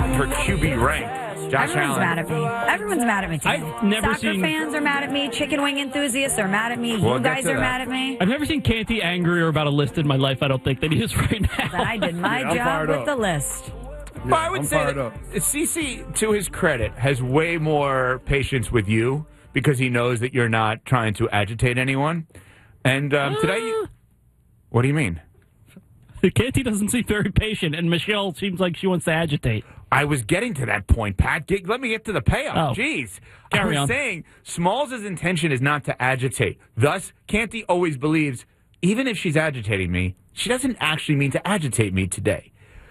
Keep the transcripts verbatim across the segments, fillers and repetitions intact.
her Q B rank. Josh Everyone's Allen. mad at me. Everyone's mad at me today. I've never Soccer seen- fans are mad at me. Chicken wing enthusiasts are mad at me. We'll you get guys to are that. mad at me. I've never seen Canty angrier about a list in my life, I don't think, than he is right now. Then I did my Yeah, I'm job fired with up. the list. Yeah, Well, I would I'm say fired that up. Cece, to his credit, has way more patience with you because he knows that you're not trying to agitate anyone. And um, today, what do you mean? Canty doesn't seem very patient, and Michelle seems like she wants to agitate. I was getting to that point, Pat. Get, let me get to the payoff. Oh. Jeez. Carry I was on. saying Smalls' intention is not to agitate. Thus, Canty always believes, even if she's agitating me, she doesn't actually mean to agitate me today.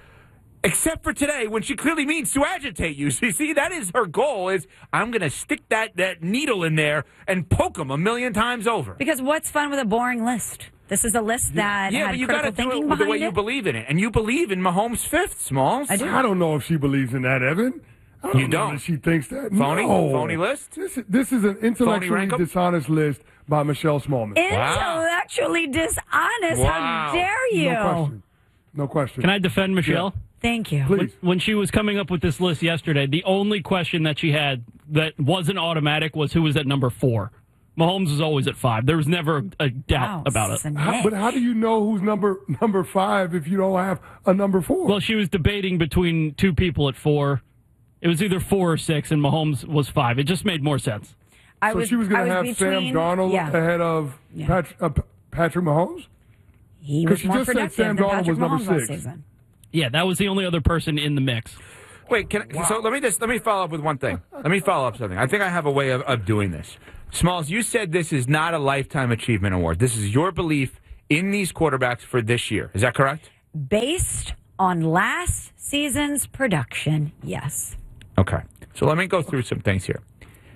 Except for today, when she clearly means to agitate you. See, see that is her goal, is I'm going to stick that, that needle in there and poke him a million times over. Because what's fun with a boring list? This is a list that Yeah, had but you critical got to do thinking it with the way behind you it. believe in it. And you believe in Mahomes' fifth, Smalls. I do. I don't know if she believes in that, Evan. I don't You know don't? that she thinks that. Phony? No. Phony list? This, this is an intellectually rank 'em? dishonest list by Michelle Smallman. Intellectually dishonest. Wow. How dare you? No question. No question. Can I defend Michelle? Thank you. Please. When, when she was coming up with this list yesterday, the only question that she had that wasn't automatic was who was at number four. Mahomes was always at five. There was never a doubt Wow, about it. Snake. How, but how do you know who's number number five if you don't have a number four? Well, she was debating between two people at four. It was either four or six, and Mahomes was five. It just made more sense. I so was, she was going I to have between, Sam Darnold yeah. ahead of Yeah. Pat, uh, P- Patrick Mahomes? He 'Cause was she more just said productive Sam than Darnold Patrick was number Mahomes last six. season. Yeah, that was the only other person in the mix. Wait, can I, so let me just let me follow up with one thing. Let me follow up something. I think I have a way of, of doing this. Smalls, you said this is not a lifetime achievement award. This is your belief in these quarterbacks for this year. Is that correct? Based on last season's production, yes. Okay. So let me go through some things here.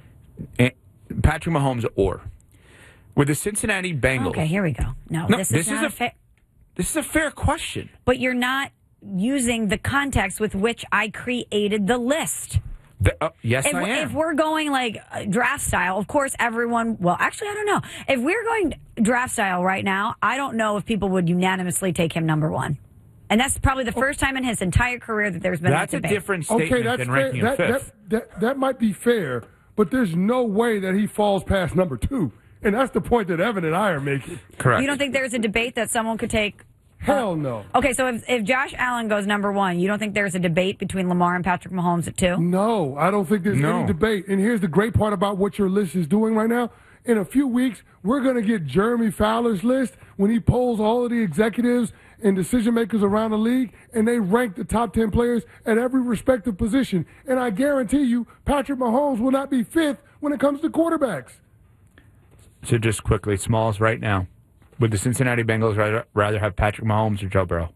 Eh, Patrick Mahomes or with the Cincinnati Bengals. Okay, here we go. No, No, this, this is is not a- a fair. This is a fair question. But you're not using the context with which I created the list. The- uh, yes, If, I am. if we're going like uh, draft style, of course, everyone. Well, actually, I don't know. If we're going draft style right now, I don't know if people would unanimously take him number one. And that's probably the first time in his entire career that there's been That's a a debate. different statement Okay, that's than fair. ranking him That, fifth. that, that, that might be fair, but there's no way that he falls past number two. And that's the point that Evan and I are making. Correct. You don't think there's a debate that someone could take? Hell no. Okay, so if, if Josh Allen goes number one, you don't think there's a debate between Lamar and Patrick Mahomes at two? No, I don't think there's No. any debate. And here's the great part about what your list is doing right now. In a few weeks, we're going to get Jeremy Fowler's list when he polls all of the executives and decision makers around the league, and they rank the top ten players at every respective position. And I guarantee you, Patrick Mahomes will not be fifth when it comes to quarterbacks. So just quickly, Smalls, right now, would the Cincinnati Bengals rather, rather have Patrick Mahomes or Joe Burrow?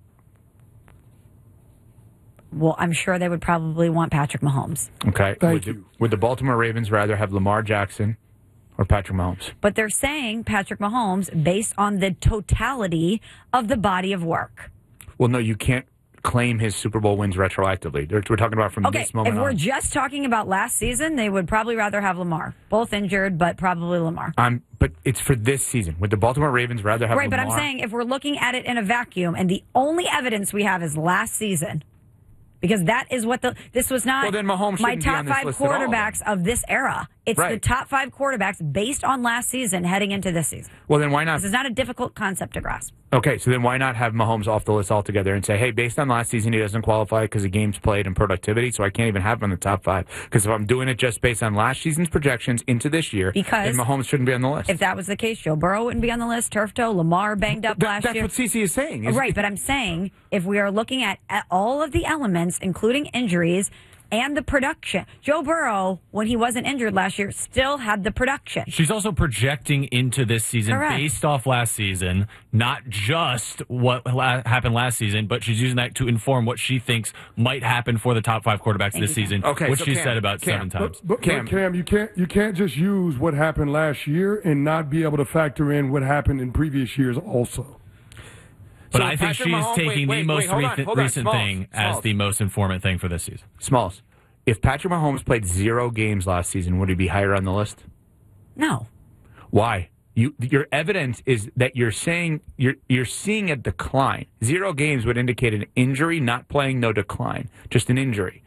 Well, I'm sure they would probably want Patrick Mahomes. Okay. Thank would, you. The, would the Baltimore Ravens rather have Lamar Jackson or Patrick Mahomes? But they're saying Patrick Mahomes based on the totality of the body of work. Well, no, you can't claim his Super Bowl wins retroactively. They're, we're talking about from Okay, this moment if we're on. just talking about last season, they would probably rather have Lamar. Both injured, but probably Lamar. Um, but it's for this season. Would the Baltimore Ravens rather have Right, Lamar? but I'm saying if we're looking at it in a vacuum and the only evidence we have is last season, because that is what the this was not Well, then Mahomes my shouldn't be on top this five list at all, quarterbacks of this era. It's Right. the top five quarterbacks based on last season heading into this season. Well, then why not? This is not a difficult concept to grasp. Okay, so then why not have Mahomes off the list altogether and say, hey, based on last season, he doesn't qualify because of games played and productivity, so I can't even have him in the top five. Because if I'm doing it just based on last season's projections into this year, Because then Mahomes shouldn't be on the list. If that was the case, Joe Burrow wouldn't be on the list. Turf toe, Lamar banged up Th- last that's year. what Cece is saying. is- Right, but I'm saying if we are looking at, at all of the elements, including injuries and the production, Joe Burrow, when he wasn't injured last year, still had the production. She's also projecting into this season Correct. based off last season, not just what la- happened last season, but she's using that to inform what she thinks might happen for the top five quarterbacks Thank this you, season, Okay, which so she Cam, said about Cam, seven times. But, but Cam. Cam, you can't you can't just use what happened last year and not be able to factor in what happened in previous years also. But So I think Patrick she's Mahomes- taking wait, wait, the most wait, hold on, recent, hold on. recent Smalls, thing as Smalls. the most informant thing for this season. Smalls. If Patrick Mahomes played zero games last season, would he be higher on the list? No. Why? You, your evidence is that you're saying you're you're seeing a decline. Zero games would indicate an injury, not playing, no decline, just an injury.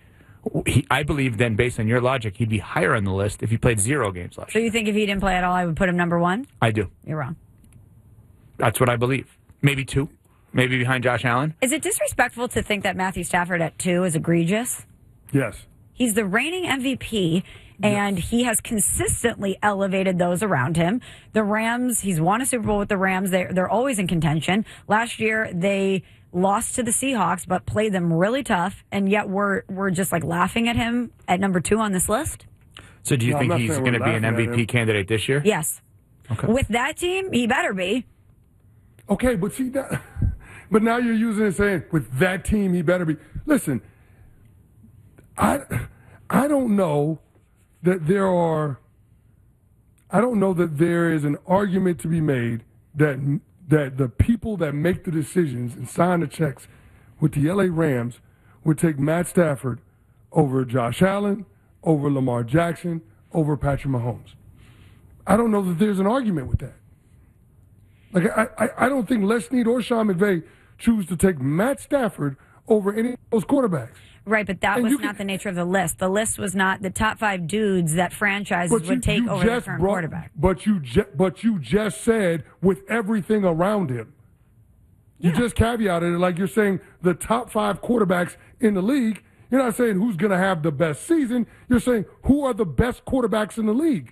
He, I believe then, based on your logic, he'd be higher on the list if he played zero games last So year. you think if he didn't play at all, I would put him number one? I do. You're wrong. That's what I believe. Maybe two. Maybe behind Josh Allen. Is it disrespectful to think that Matthew Stafford at two is egregious? Yes. He's the reigning M V P, and he has consistently elevated those around him. The Rams, he's won a Super Bowl with the Rams. They're, they're always in contention. Last year, they lost to the Seahawks, but played them really tough, and yet we're, we're just like laughing at him at number two on this list? So do you No, I'm think not he's saying going to we're be an M laughing V at P him. candidate this year? Yes. Okay. With that team, he better be. Okay, but see that. But now you're using it saying with that team he better be. Listen, I I don't know that there are. I don't know that there is an argument to be made that that the people that make the decisions and sign the checks with the L A Rams would take Matt Stafford over Josh Allen, over Lamar Jackson, over Patrick Mahomes. I don't know that there's an argument with that. Like I, I, I don't think Les Snead or Sean McVay choose to take Matt Stafford over any of those quarterbacks. Right, but that And was you not can- the nature of the list. The list was not the top five dudes that franchises But would you, take you over the just current brought- quarterback. But you, ju- but you just said with everything around him. You just caveated it like you're saying the top five quarterbacks in the league. You're not saying who's going to have the best season. You're saying who are the best quarterbacks in the league.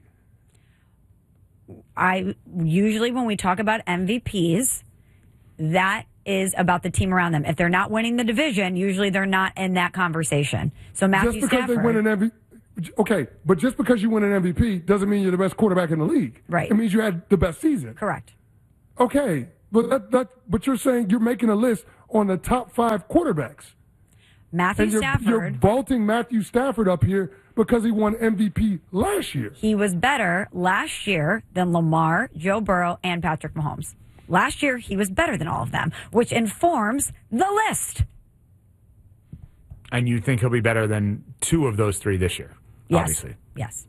I usually, when we talk about M V Ps, that is about the team around them. If they're not winning the division, usually they're not in that conversation. So Matthew Just because Stafford, they win an M V P, okay, but just because you win an M V P doesn't mean you're the best quarterback in the league. Right. It means you had the best season. correct. Okay, but that, that but you're saying you're making a list on the top five quarterbacks, Matthew and you're, Stafford, you're vaulting Matthew Stafford up here because he won M V P last year. he was better last year than Lamar, Joe Burrow, and Patrick Mahomes. Last year, he was better than all of them, which informs the list. And you think he'll be better than two of those three this year, Yes. obviously. Yes.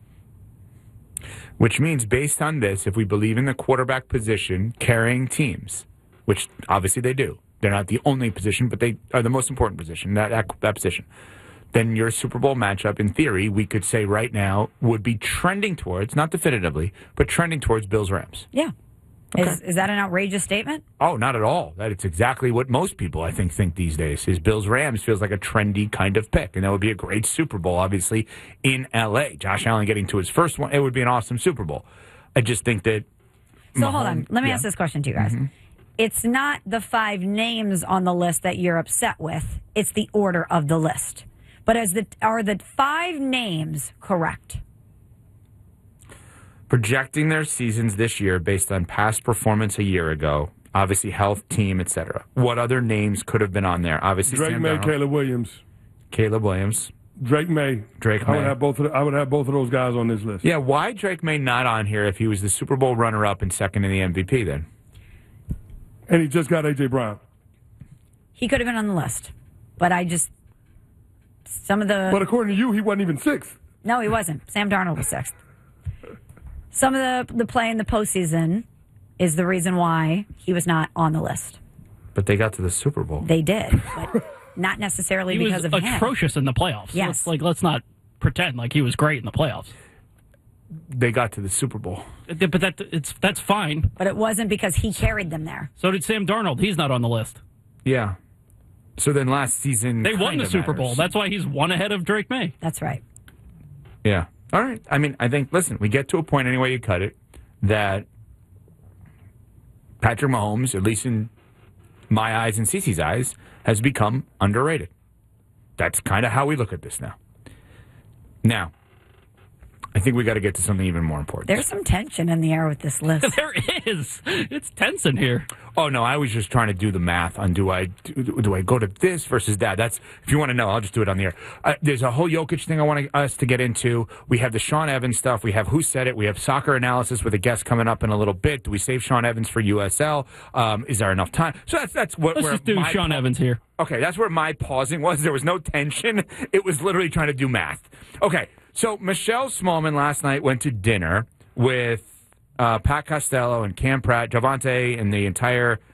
Which means, based on this, if we believe in the quarterback position carrying teams, which obviously they do, they're not the only position, but they are the most important position, that, that, that position, then your Super Bowl matchup, in theory, we could say right now, would be trending towards, not definitively, but trending towards Bills-Rams. Yeah. Is, is that an outrageous statement? Oh, not at all. That it's exactly what most people, I think, think these days. Is Bills-Rams feels like a trendy kind of pick, and that would be a great Super Bowl, obviously, in L A. Josh Allen getting to his first one, it would be an awesome Super Bowl. I just think that... So hold on. Mahomes- Let me yeah. ask this question to you guys. It's not the five names on the list that you're upset with. It's the order of the list. But as the are the five names correct? Projecting their seasons this year based on past performance a year ago, obviously health, team, et cetera. What other names could have been on there? Obviously, Drake Sam May, Darnold, Caleb Williams, Caleb Williams. Drake May, Drake I would May. have both. Of the, I would have both of those guys on this list. Yeah, why Drake May not on here if he was the Super Bowl runner-up and second in the M V P then? And he just got A J Brown. He could have been on the list. But I just some of the But according to you, he wasn't even sixth. No, he wasn't. Sam Darnold was sixth. Some of the the play in the postseason is the reason why he was not on the list. But they got to the Super Bowl. They did, but not necessarily He because was of him. atrocious in the playoffs. Yes. Let's, like, let's not pretend like he was great in the playoffs. They got to the Super Bowl. But that it's that's fine. But it wasn't because he carried them there. So did Sam Darnold. He's not on the list. Yeah. So then last season They won kind the of Super Bowl. matters. That's why he's one ahead of Drake May. That's right. Yeah. All right. I mean, I think, listen, we get to a point anyway you cut it that Patrick Mahomes, at least in my eyes and Cece's eyes, has become underrated. That's kind of how we look at this now. Now, I think we got to get to something even more important. There's some tension in the air with this list. There is. It's tense in here. Oh no, I was just trying to do the math on do I do, do I go to this versus that. That's if you want to know, I'll just do it on the air. Uh, there's a whole Jokic thing I want us to get into. We have the Sean Evans stuff. We have who said it. We have soccer analysis with a guest coming up in a little bit. Do we save Sean Evans for U S L? Um, is there enough time? So that's that's what Let's where just do my Sean pa- Evans here. Okay, that's where my pausing was. There was no tension. It was literally trying to do math. Okay, so Michelle Smallman last night went to dinner with uh, Pat Costello and Cam Pratt, Javante, and the entire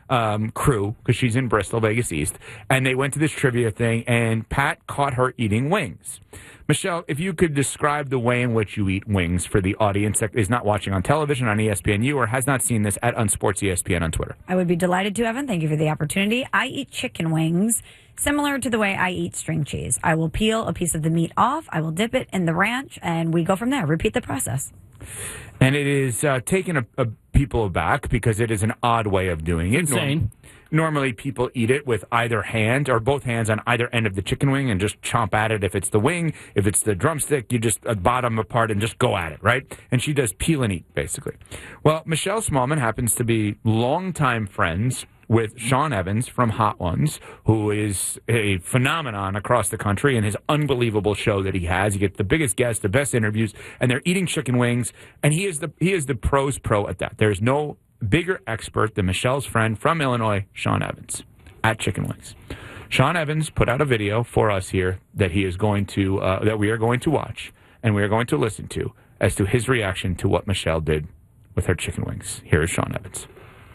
um, crew, because she's in Bristol, Vegas East, and they went to this trivia thing, and Pat caught her eating wings. Michelle, if you could describe the way in which you eat wings for the audience that is not watching on television on E S P N U or has not seen this at Unsports E S P N on Twitter. I would be delighted to, Evan. Thank you for the opportunity. I eat chicken wings similar to the way I eat string cheese. I will peel a piece of the meat off, I will dip it in the ranch, and we go from there. Repeat the process. And it is uh, taken a, a people aback because it is an odd way of doing it. Insane. Norm- normally, people eat it with either hand or both hands on either end of the chicken wing and just chomp at it. If it's the wing, if it's the drumstick, you just uh, bottom apart and just go at it, right? And she does peel and eat, basically. Well, Michelle Smallman happens to be longtime friends with Sean Evans from Hot Ones, who is a phenomenon across the country in his unbelievable show that he has. He gets the biggest guests, the best interviews, and they're eating chicken wings, and he is the he is the pros pro at that. There's no bigger expert than Michelle's friend from Illinois, Sean Evans, at chicken wings. Sean Evans put out a video for us here that he is going to uh, that we are going to watch and we are going to listen to as to his reaction to what Michelle did with her chicken wings. Here is Sean Evans.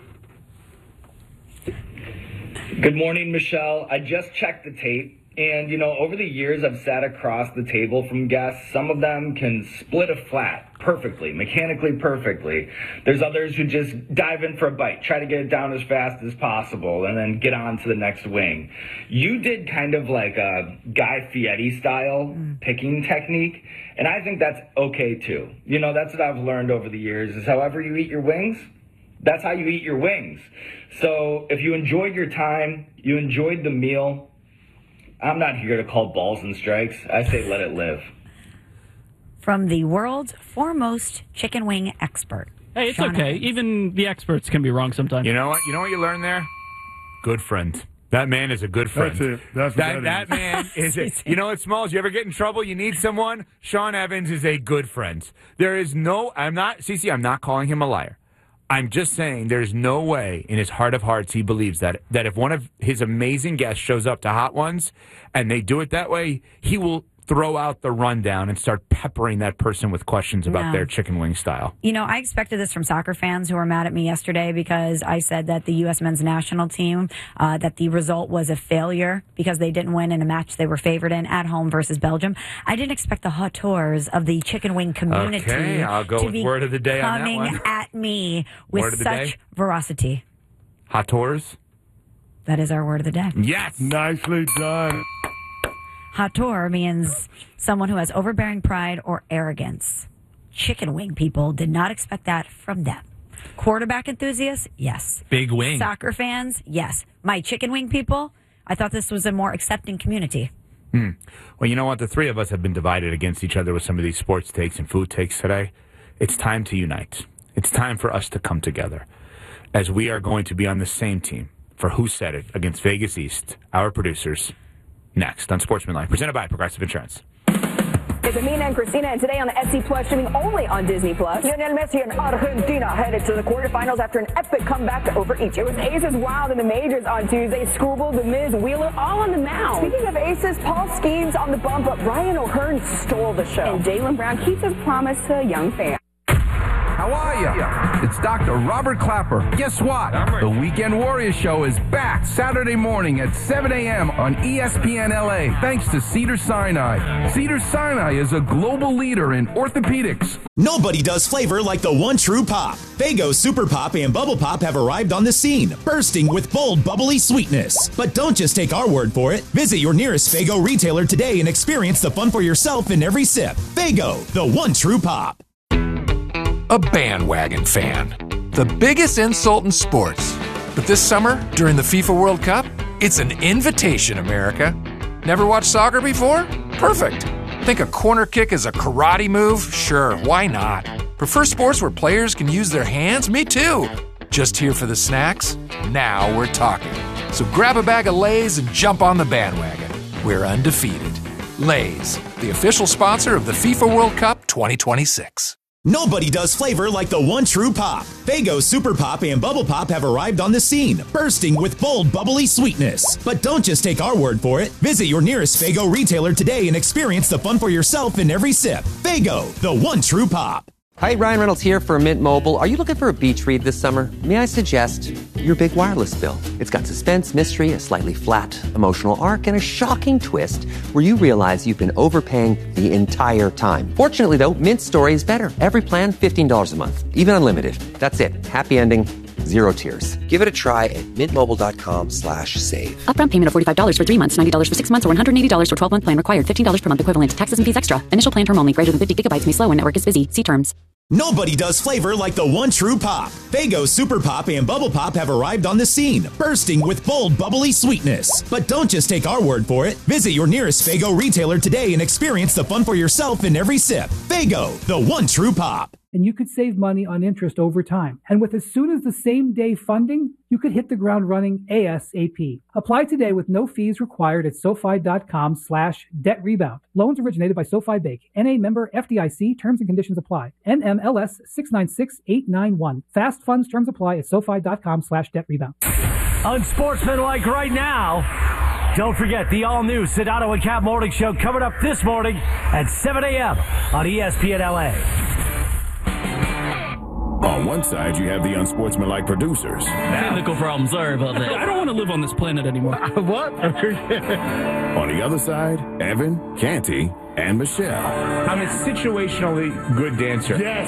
Good morning, Michelle. I just checked the tape, and, you know, over the years I've sat across the table from guests. Some of them can split a flat perfectly, mechanically perfectly. There's others who just dive in for a bite, try to get it down as fast as possible, and then get on to the next wing. You did kind of like a Guy Fieri style mm. picking technique, and I think that's okay, too. You know, that's what I've learned over the years, is however you eat your wings, that's how you eat your wings. So if you enjoyed your time, you enjoyed the meal, I'm not here to call balls and strikes. I say let it live. From the world's foremost chicken wing expert. Hey, it's Sean okay. Evans. Even the experts can be wrong sometimes. You know what? You know what you learned there? Good friend. That man is a good friend. That's it. That's what that, that, that man is a, you know what, Smalls, you ever get in trouble, you need someone? Sean Evans is a good friend. There is no, I'm not, Cece, I'm not calling him a liar. I'm just saying there's no way in his heart of hearts he believes that that if one of his amazing guests shows up to Hot Ones and they do it that way, he will throw out the rundown and start peppering that person with questions about No. their chicken wing style. You know, I expected this from soccer fans who were mad at me yesterday because I said that the U S men's national team, uh, that the result was a failure because they didn't win in a match they were favored in at home versus Belgium. I didn't expect the hot tours of the chicken wing community Okay, I'll go to with be word of the day on that coming one. at me Word with of the such day? veracity. Hot tours? That is our word of the day. Yes. Nicely done. Hator means someone who has overbearing pride or arrogance. Chicken wing people did not expect that from them. Quarterback enthusiasts, yes. Big wing. Soccer fans, yes. My chicken wing people, I thought this was a more accepting community. Hmm. Well, you know what? The three of us have been divided against each other with some of these sports takes and food takes today. It's time to unite. It's time for us to come together as we are going to be on the same team for Who Said It against Vegas East, our producers. Next on Sportsmanlike, presented by Progressive Insurance. It's Amina and Christina, and today on the S C Plus, streaming only on Disney Plus. Lionel Messi and Argentina headed to the quarterfinals after an epic comeback over Egypt. It was Aces Wild in the majors on Tuesday. Scooble, The Miz, Wheeler, all on the mound. Speaking of Aces, Paul Skeens on the bump, but Brian O'Hearn stole the show. And Jaylen Brown keeps his promise to a young fan. How are you? It's Doctor Robert Clapper. Guess what? The Weekend Warriors Show is back Saturday morning at seven a.m. on E S P N L A, thanks to Cedars-Sinai. Cedars-Sinai is a global leader in orthopedics. Nobody does flavor like the one true pop. Faygo Super Pop and Bubble Pop have arrived on the scene, bursting with bold, bubbly sweetness. But don't just take our word for it. Visit your nearest Faygo retailer today and experience the fun for yourself in every sip. Faygo, the one true pop. A bandwagon fan. The biggest insult in sports. But this summer, during the FIFA World Cup, it's an invitation, America. Never watched soccer before? Perfect. Think a corner kick is a karate move? Sure, why not? Prefer sports where players can use their hands? Me too. Just here for the snacks? Now we're talking. So grab a bag of Lay's and jump on the bandwagon. We're undefeated. Lay's, the official sponsor of the FIFA World Cup twenty twenty-six. Nobody does flavor like the one true pop. Faygo Super Pop and Bubble Pop have arrived on the scene, bursting with bold, bubbly sweetness. But don't just take our word for it. Visit your nearest Faygo retailer today and experience the fun for yourself in every sip. Faygo, the one true pop. Hi, Ryan Reynolds here for Mint Mobile. Are you looking for a beach read this summer? May I suggest your big wireless bill? It's got suspense, mystery, a slightly flat, emotional arc, and a shocking twist where you realize you've been overpaying the entire time. Fortunately, though, Mint's story is better. Every plan, fifteen dollars a month. Even unlimited. That's it. Happy ending. Zero tears. Give it a try at mintmobile.com slash save. Upfront payment of forty-five dollars for three months, ninety dollars for six months, or one hundred eighty dollars for twelve-month plan required. fifteen dollars per month equivalent. Taxes and fees extra. Initial plan term only. Greater than fifty gigabytes may slow when network is busy. See terms. Nobody does flavor like the one true pop. Faygo Super Pop and Bubble Pop have arrived on the scene, bursting with bold, bubbly sweetness. But don't just take our word for it. Visit your nearest Faygo retailer today and experience the fun for yourself in every sip. Faygo, the one true pop. And you could save money on interest over time. And with as soon as the same day funding, you could hit the ground running ASAP. Apply today with no fees required at SoFi.com slash debt rebound. Loans originated by SoFi Bank. N A member F D I C. Terms and conditions apply. N M L S six nine six eight nine one. Fast funds terms apply at SoFi.com slash debt rebound. Unsportsmanlike right now. Don't forget the all-new Sedano and Cap Morning Show coming up this morning at seven a.m. on E S P N L A. On one side, you have the unsportsmanlike producers. Technical problems. Sorry about that. I don't want to live on this planet anymore. What? On the other side, Evan, Canty, and Michelle. I'm a situationally good dancer. Yes.